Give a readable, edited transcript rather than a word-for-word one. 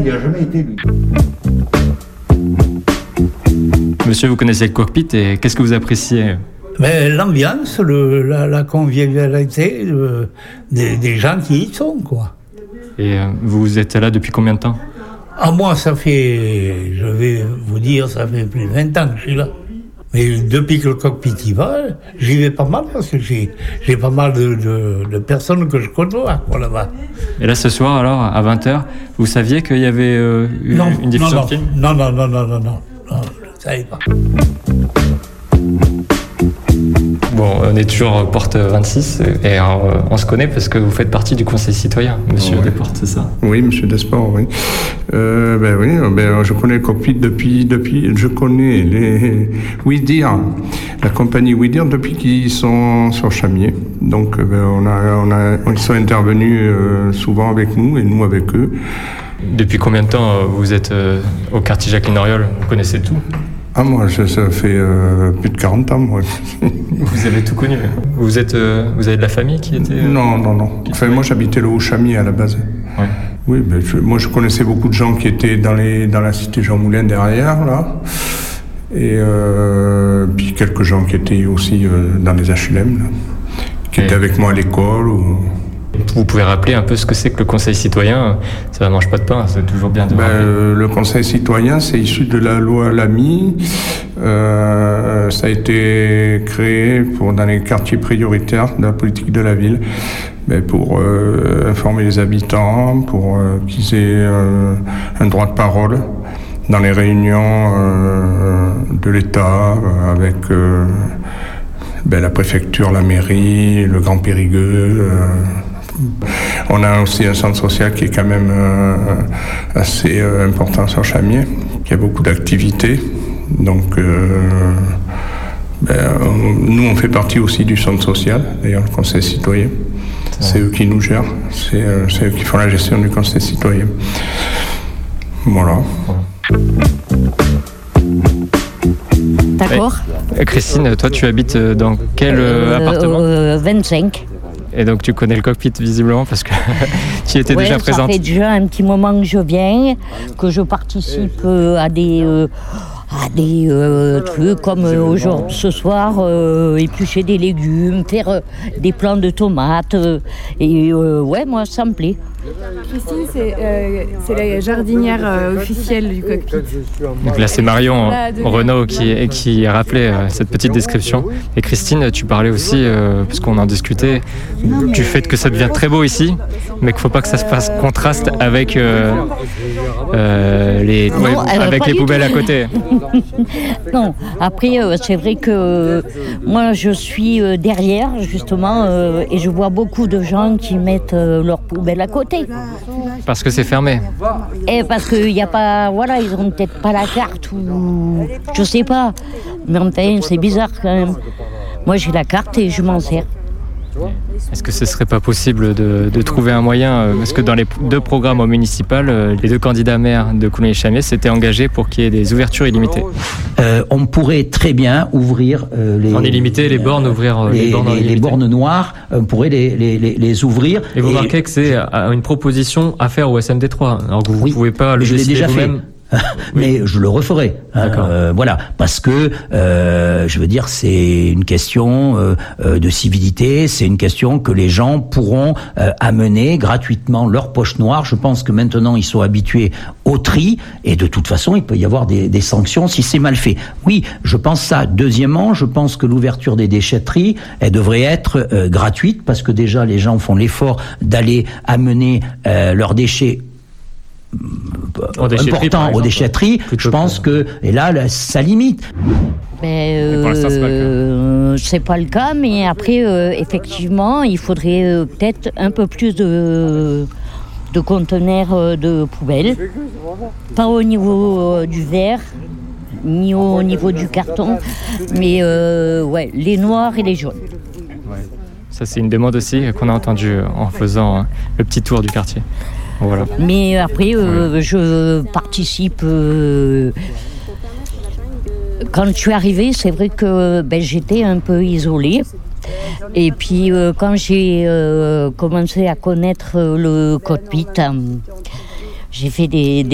il n'a jamais été lui. Monsieur, vous connaissez le cockpit et qu'est-ce que vous appréciez ? Mais l'ambiance, la convivialité des gens qui y sont, quoi. Et vous êtes là depuis combien de temps ? Moi, ça fait, je vais vous dire, ça fait plus de 20 ans que je suis là. Mais depuis que le cockpit y va, j'y vais pas mal parce que j'ai pas mal de personnes que je côtoie, quoi, là-bas. Et là, ce soir, alors, à 20h, vous saviez qu'il y avait une diffusion de film ? Non, je ne savais pas. Bon, on est toujours porte 26 et on se connaît parce que vous faites partie du Conseil citoyen, monsieur Desportes, c'est ça ? Oui, monsieur Desportes, oui. Je connais le cockpit depuis je connais les Ouidir, la compagnie Ouidir depuis qu'ils sont sur Chamiers. Donc, ils sont intervenus souvent avec nous et nous avec eux. Depuis combien de temps vous êtes au quartier Jacqueline-Auriol ? Vous connaissez tout ? Moi, ça fait plus de 40 ans, moi. Vous avez tout connu. Vous avez de la famille qui était... Non. Enfin, moi, j'habitais le Haut-Chamiers à la base. Ouais. Oui, moi, je connaissais beaucoup de gens qui étaient dans la cité Jean Moulin derrière, là. Et puis quelques gens qui étaient aussi dans les HLM, là, qui étaient avec moi à l'école. Vous pouvez rappeler un peu ce que c'est que le Conseil citoyen ? Ça ne mange pas de pain, c'est toujours bien de rappeler. Le Conseil citoyen, c'est issu de la loi Lamy. Ça a été créé dans les quartiers prioritaires de la politique de la ville, pour informer les habitants, pour qu'ils aient un droit de parole dans les réunions de l'État avec la préfecture, la mairie, le Grand Périgueux. On a aussi un centre social qui est quand même assez important sur Chamiers, qui a beaucoup d'activités. Donc, nous, on fait partie aussi du centre social, d'ailleurs, le Conseil citoyen. C'est eux qui nous gèrent, c'est eux qui font la gestion du Conseil citoyen. Voilà. D'accord. Christine, toi, tu habites dans quel appartement ? 25. Et donc tu connais le cockpit visiblement parce que tu y étais déjà présente. Ça fait déjà un petit moment que je viens, que je participe à des trucs comme aujourd'hui, ce soir, éplucher des légumes, faire des plants de tomates. Moi ça me plaît. Christine, c'est la jardinière officielle du cockpit. Donc là, c'est Marion Renaud qui a rappelé cette petite description. Et Christine, tu parlais aussi, parce qu'on en discutait, du fait que ça devient très beau ici, mais qu'il ne faut pas que ça se fasse contraste avec les poubelles à côté. Non, après, c'est vrai que moi, je suis derrière, justement, et je vois beaucoup de gens qui mettent leurs poubelles à côté. Parce que c'est fermé. Et parce qu'il n'y a pas... Voilà, ils n'ont peut-être pas la carte ou... Je sais pas. Mais enfin, c'est bizarre quand même. Moi, j'ai la carte et je m'en sers. Est-ce que ce ne serait pas possible de trouver un moyen, parce que dans les deux programmes au municipal, les deux candidats maires de Coulommiers-Chamiers s'étaient engagés pour qu'il y ait des ouvertures illimitées. On pourrait très bien ouvrir les bornes, ouvrir les bornes noires, on pourrait les ouvrir. Et vous remarquez que c'est une proposition à faire au SMD3, alors que vous ne pouvez pas le décider vous-même. Mais je le referai. Voilà, parce que je veux dire, c'est une question de civilité, c'est une question que les gens pourront amener gratuitement leur poche noire. Je pense que maintenant ils sont habitués au tri et de toute façon il peut y avoir des sanctions si c'est mal fait. Oui, je pense ça. Deuxièmement, je pense que l'ouverture des déchetteries, elle devrait être gratuite parce que déjà les gens font l'effort d'aller amener leurs déchets important aux déchetteries, je pense que, et là, ça limite. C'est pas le cas, mais après, effectivement, il faudrait peut-être un peu plus de conteneurs de poubelles, pas au niveau du verre, ni au niveau du carton, mais les noirs et les jaunes. Ça, c'est une demande aussi qu'on a entendue en faisant le petit tour du quartier. Voilà. Mais après, je participe. Quand je suis arrivée, c'est vrai que j'étais un peu isolée. Et puis, quand j'ai commencé à connaître le cockpit, j'ai fait des